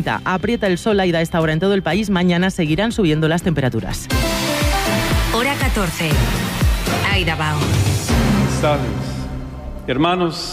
bonita. Aprieta el sol, Aida, a esta hora en todo el país. Mañana seguirán subiendo las temperaturas. Hora 14. Aida Bao. Hermanos,